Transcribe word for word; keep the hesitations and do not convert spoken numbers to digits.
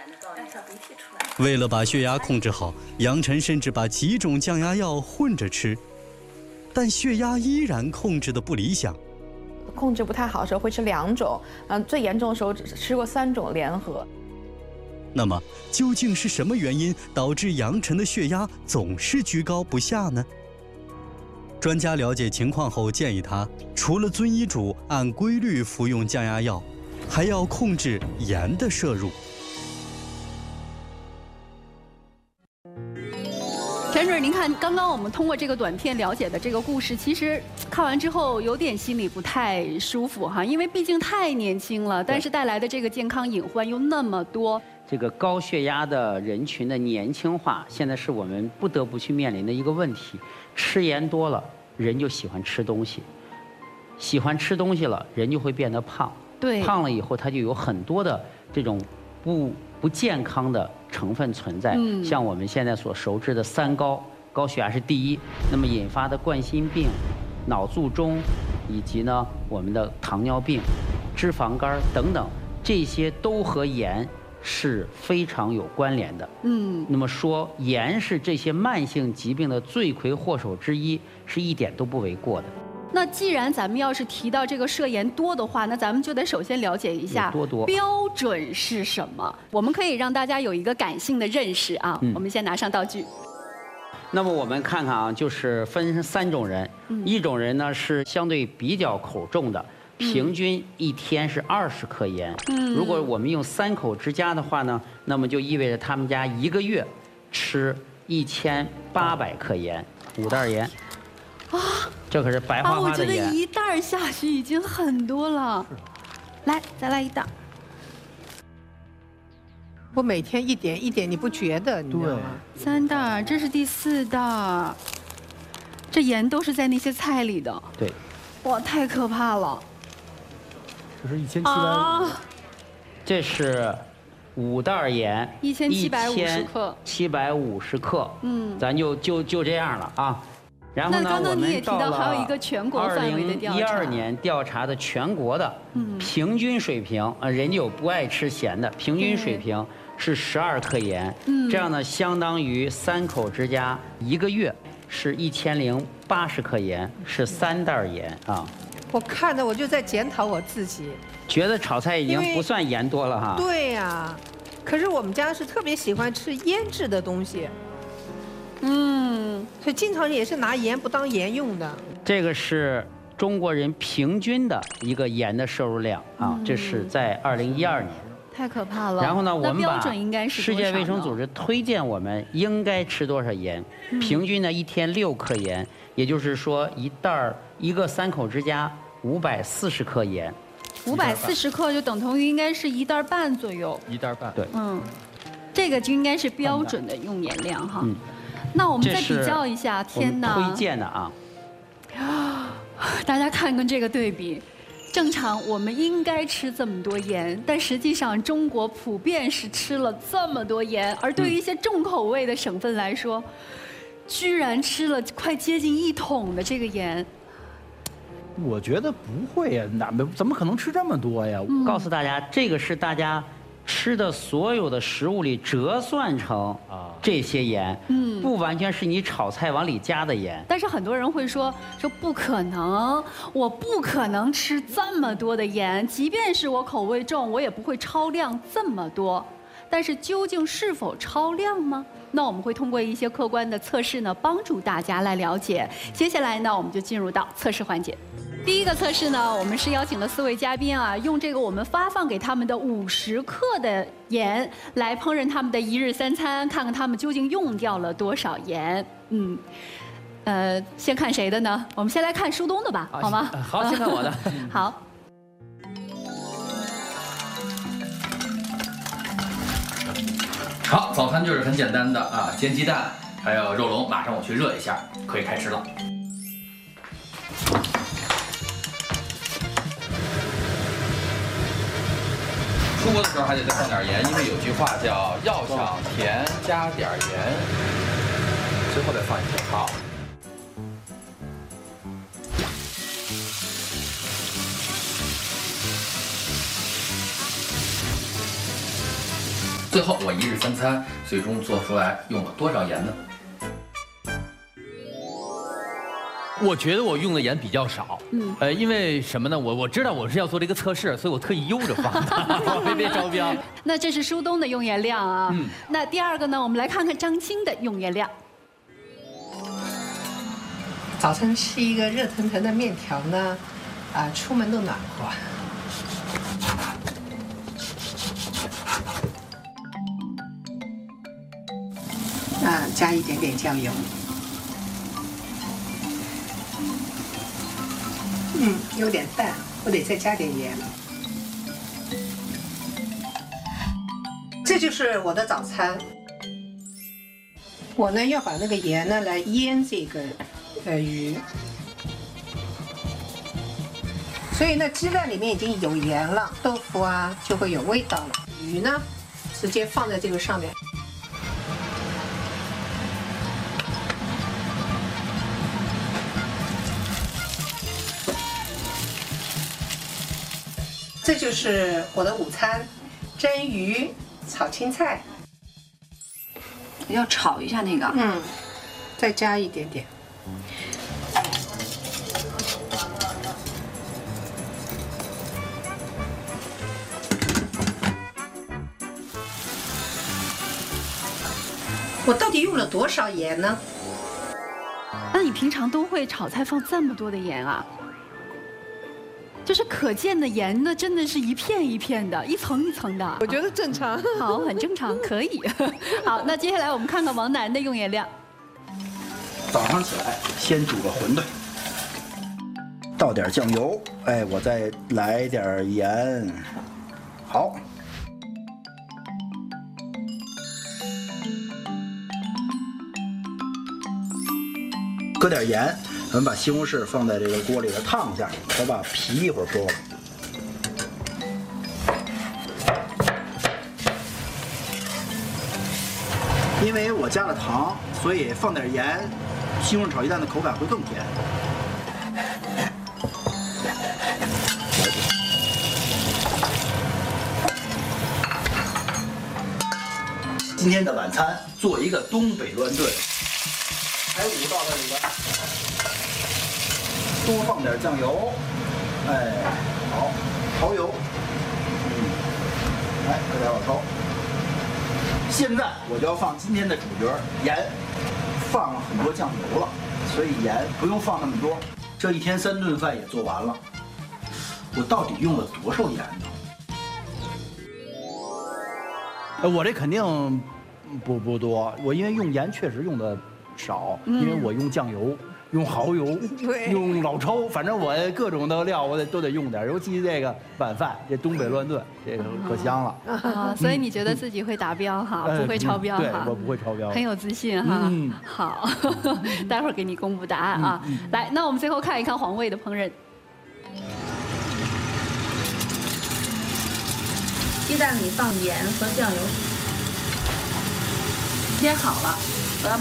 为了把血压控制好，杨晨甚至把几种降压药混着吃，但血压依然控制得不理想。 控制不太好的时候会吃两种，嗯，最严重的时候只吃过三种联合。 那么，究竟是什么原因导致杨晨的血压总是居高不下呢？专家了解情况后建议他，除了遵医嘱按规律服用降压药，还要控制盐的摄入。 陈主任，您看，刚刚我们通过这个短片了解的这个故事，其实看完之后有点心里不太舒服哈，因为毕竟太年轻了，但是带来的这个健康隐患又那么多。 这个高血压的人群的年轻化，现在是我们不得不去面临的一个问题。吃盐多了，人就喜欢吃东西，喜欢吃东西了，人就会变得胖。 对， 胖了以后，它就有很多的这种不不健康的成分存在。嗯，像我们现在所熟知的三高，高血压是第一，那么引发的冠心病、脑卒中，以及呢我们的糖尿病、脂肪肝等等，这些都和盐是非常有关联的。嗯，那么说盐是这些慢性疾病的罪魁祸首之一，是一点都不为过的。 那既然咱们要是提到这个摄盐多的话，那咱们就得首先了解一下多多标准是什么。我们可以让大家有一个感性的认识啊。嗯、我们先拿上道具。 那么我们看看啊，就是分三种人，嗯、一种人呢是相对比较口重的。平均一天是二十克盐。嗯，如果我们用三口之家的话呢，那么就意味着他们家一个月吃一千八百克盐，五袋盐。啊，这可是白花花的盐。 啊，我觉得一袋下去已经很多了。来，再来一袋。 我每天一点一点，你不觉得？你知道吗？ 三袋，这是第四袋。这盐都是在那些菜里的。 对。 哇，太可怕了。 这是一千七百五， 这是五袋盐， 一千七百五十克， 七百五十克，嗯，咱就就就这样了啊。然后呢， 刚刚你也提到还有一个全国范围的调查， 二零一二年调查的全国的平均水平啊，人家有不爱吃咸的，平均水平是十二克盐，嗯，这样呢，相当于三口之家一个月是一千零八十克盐，是三袋盐啊。 我看着我就在检讨我自己， 觉得炒菜已经不算盐多了哈。 对呀、啊，可是我们家是特别喜欢吃腌制的东西，嗯，所以经常也是拿盐不当盐用的。 这个是中国人平均的一个盐的摄入量啊，嗯、这是在二零一二年。 太可怕了。 然后呢，我们把世界卫生组织推荐我们应该吃多少盐，嗯、平均呢一天六克盐，也就是说一袋儿一个三口之家五百四十克盐。 五百四十克就等同于应该是一袋半左右。 一袋半。 对。 嗯，这个就应该是标准的用盐量哈。嗯。那我们再比较一下，天哪！ 推荐的啊。 大家看看这个对比。正常我们应该吃这么多盐，但实际上中国普遍是吃了这么多盐，而对于一些重口味的省份来说，居然吃了快接近一桶的这个盐。 我觉得不会呀，哪么怎么可能吃这么多呀？ 嗯、告诉大家，这个是大家吃的所有的食物里折算成啊这些盐，嗯，不完全是你炒菜往里加的盐。 但是很多人会说说不可能，我不可能吃这么多的盐，即便是我口味重，我也不会超量这么多。但是究竟是否超量吗？那我们会通过一些客观的测试呢，帮助大家来了解。接下来呢，我们就进入到测试环节。第一个测试呢，我们是邀请了四位嘉宾啊，用这个我们发放给他们的五十克的盐来烹饪他们的一日三餐，看看他们究竟用掉了多少盐。嗯，呃，先看谁的呢？我们先来看舒东的吧，好吗？ 好，先看我的。 好。 好，早餐就是很简单的啊，煎鸡蛋，还有肉龙，马上我去热一下，可以开吃了。出锅的时候还得再放点盐，因为有句话叫“要想甜，加点盐”。最后再放一点。好。 最后我一日三餐最终做出来用了多少盐呢？ 我觉得我用的盐比较少，嗯，呃，因为什么呢？我我知道我是要做这个测试，所以我特意悠着放的，我没别招标。 那这是舒东的用盐量啊。嗯。那第二个呢，我们来看看张青的用盐量。 早晨吃一个热腾腾的面条呢，啊，出门都暖和。啊，加一点点酱油。嗯，有点淡，我得再加点盐。这就是我的早餐。我呢要把那个盐呢来腌这个呃鱼，所以呢鸡蛋里面已经有盐了，豆腐啊就会有味道了。鱼呢直接放在这个上面。这就是我的午餐，蒸鱼、炒青菜。 要炒一下那个， 嗯，再加一点点。我到底用了多少盐呢？ 那你平常都会炒菜放这么多的盐啊？就是可见的盐呢，真的是一片一片的，一层一层的。 我觉得正常， 好，很正常，可以。好，那接下来我们看看王楠的用盐量。 早上起来先煮个馄饨，倒点酱油，哎，我再来点盐，好。搁点盐，咱们把西红柿放在这个锅里头烫一下，我把皮一会儿剥了。因为我加了糖，所以放点盐，西红柿炒鸡蛋的口感会更甜。今天的晚餐做一个东北乱炖。排骨倒在里边，多放点酱油，哎，好，蚝油，嗯，来，搁点老抽。现在我就要放今天的主角盐，放了很多酱油了，所以盐不用放那么多。这一天三顿饭也做完了，我到底用了多少盐呢？呃，我这肯定不不多，我因为用盐确实用的少，因为我用酱油、用蚝油、用老抽，反正我各种的料我得都得用点，尤其这个晚饭，这东北乱炖，这个可香了。 啊，所以你觉得自己会达标哈，不会超标哈？ 对，我不会超标， 很有自信哈。嗯，好，待会儿给你公布答案啊。来，那我们最后看一看黄卫的烹饪。 鸡蛋里放盐和酱油，煎好了。